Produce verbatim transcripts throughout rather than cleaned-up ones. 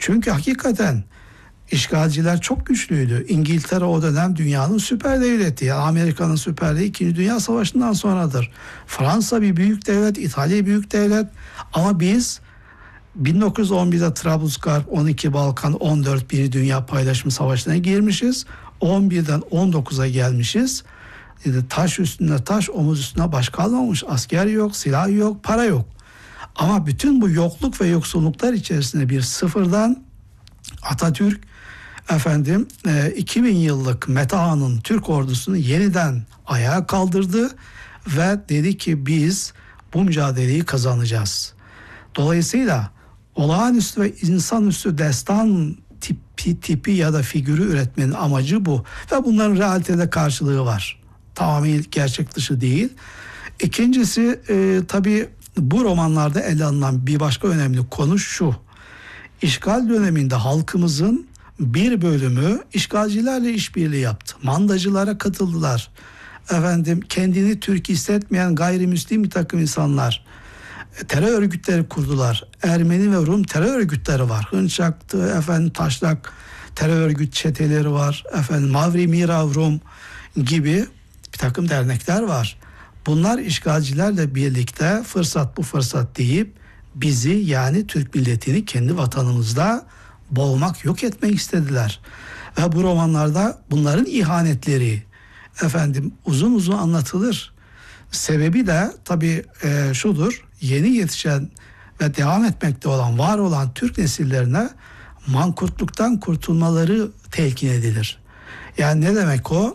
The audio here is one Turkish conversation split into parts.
Çünkü hakikaten işgalciler çok güçlüydü. İngiltere o dönem dünyanın süper devleti. Yani Amerika'nın süperliği İkinci Dünya Savaşı'ndan sonradır. Fransa bir büyük devlet, İtalya büyük devlet. Ama biz bin dokuz yüz on birde Trablusgarp, on iki Balkan, on dört Birinci Dünya Paylaşımı Savaşı'na girmişiz. on birden on dokuza gelmişiz. Taş üstünde taş, omuz üstüne baş kalmamış. Asker yok, silah yok, para yok. Ama bütün bu yokluk ve yoksulluklar içerisinde bir sıfırdan Atatürk efendim iki bin yıllık Metahan'ın Türk ordusunu yeniden ayağa kaldırdı ve dedi ki biz bu mücadeleyi kazanacağız. Dolayısıyla olağanüstü ve insanüstü destan tipi, tipi ya da figürü üretmenin amacı bu. Ve bunların realitede karşılığı var. Tamamen gerçek dışı değil. İkincisi e, tabii bu romanlarda ele alınan bir başka önemli konu şu. İşgal döneminde halkımızın bir bölümü işgalcilerle işbirliği yaptı. Mandacılara katıldılar. Efendim kendini Türk hissetmeyen gayrimüslim bir takım insanlar terör örgütleri kurdular. Ermeni ve Rum terör örgütleri var. Hınçak'tı, efendim Taşlak terör örgüt çeteleri var. Efendim Mavri Mirav Rum gibi bir takım dernekler var. Bunlar işgalcilerle birlikte fırsat bu fırsat deyip bizi yani Türk milletini kendi vatanımızda boğmak, yok etmek istediler. Ve bu romanlarda bunların ihanetleri efendim uzun uzun anlatılır. Sebebi de tabii e, şudur. Yeni yetişen ve devam etmekte olan, var olan Türk nesillerine mankurtluktan kurtulmaları telkin edilir. Yani ne demek o?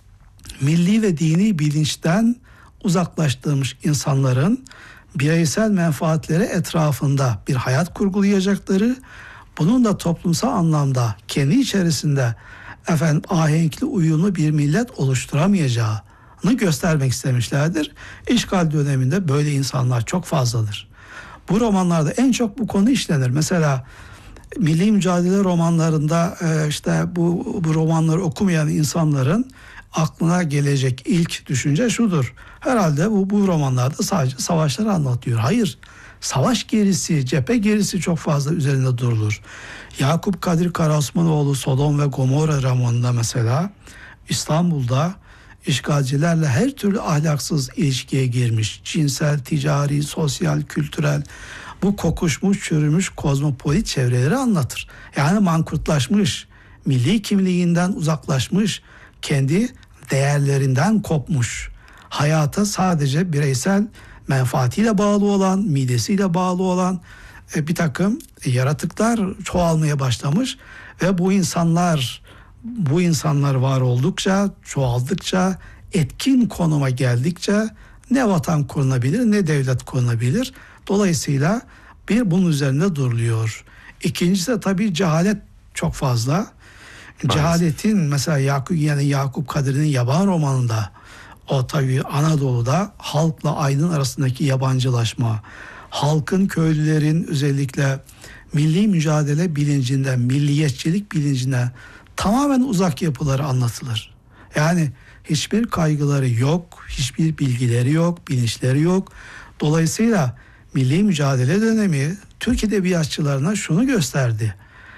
Milli ve dini bilinçten uzaklaştırılmış insanların bireysel menfaatleri etrafında bir hayat kurgulayacakları, bunun da toplumsal anlamda kendi içerisinde efendim ahenkli, uyumlu bir millet oluşturamayacağını göstermek istemişlerdir. İşgal döneminde böyle insanlar çok fazladır. Bu romanlarda en çok bu konu işlenir. Mesela milli mücadele romanlarında işte bu, bu romanları okumayan insanların aklına gelecek ilk düşünce şudur. Herhalde bu, bu romanlarda sadece savaşları anlatıyor. Hayır. Savaş gerisi, cephe gerisi çok fazla üzerinde durulur. Yakup Kadri Karaosmanoğlu Sodom ve Gomorra romanında mesela İstanbul'da işgalcilerle her türlü ahlaksız ilişkiye girmiş. Cinsel, ticari, sosyal, kültürel bu kokuşmuş, çürümüş kozmopolit çevreleri anlatır. Yani mankurtlaşmış, milli kimliğinden uzaklaşmış, kendi değerlerinden kopmuş, hayata sadece bireysel menfaatiyle bağlı olan, midesiyle bağlı olan e, bir takım yaratıklar çoğalmaya başlamış ve bu insanlar bu insanlar var oldukça, çoğaldıkça, etkin konuma geldikçe ne vatan kurulabilir ne devlet kurulabilir. Dolayısıyla bir bunun üzerinde duruluyor. İkincisi de tabii cehalet çok fazla. Maalesef. Cehaletin mesela Yakup yani Yakup Kadri'nin Yaban romanında o tabii Anadolu'da halkla aydın arasındaki yabancılaşma, halkın, köylülerin özellikle milli mücadele bilincinden, milliyetçilik bilincinden tamamen uzak yapıları anlatılır. Yani hiçbir kaygıları yok, hiçbir bilgileri yok, bilinçleri yok. Dolayısıyla milli mücadele dönemi Türk edebiyatçılarına şunu gösterdi.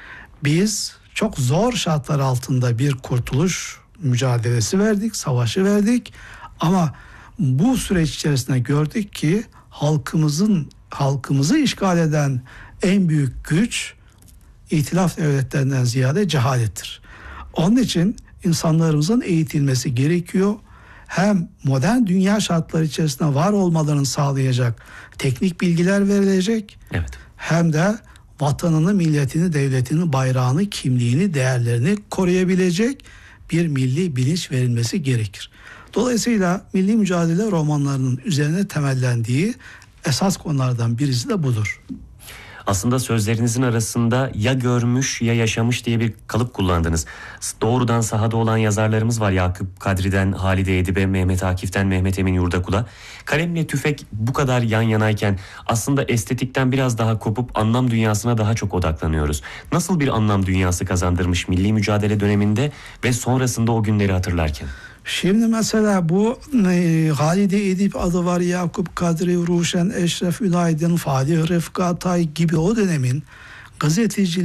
Biz çok zor şartlar altında bir kurtuluş mücadelesi verdik, savaşı verdik. Ama bu süreç içerisinde gördük ki halkımızın halkımızı işgal eden en büyük güç İtilaf devletlerinden ziyade cehalettir. Onun için insanlarımızın eğitilmesi gerekiyor. Hem modern dünya şartları içerisinde var olmalarını sağlayacak teknik bilgiler verilecek. Evet. Hem de vatanını, milletini, devletini, bayrağını, kimliğini, değerlerini koruyabilecek bir milli bilinç verilmesi gerekir. Dolayısıyla milli mücadele romanlarının üzerine temellendiği esas konulardan birisi de budur. Aslında sözlerinizin arasında ya görmüş ya yaşamış diye bir kalıp kullandınız. Doğrudan sahada olan yazarlarımız var. Yakup Kadri'den Halide Edip'e, Mehmet Akif'ten Mehmet Emin Yurdakul'a. Kalemle tüfek bu kadar yan yanayken aslında estetikten biraz daha kopup anlam dünyasına daha çok odaklanıyoruz. Nasıl bir anlam dünyası kazandırmış milli mücadele döneminde ve sonrasında o günleri hatırlarken? Şimdi mesela bu e, Halide Edip adı var, Yakup Kadri, Ruşen Eşref Ünaydın, Fatih Rıfkı Atay gibi o dönemin gazetecileri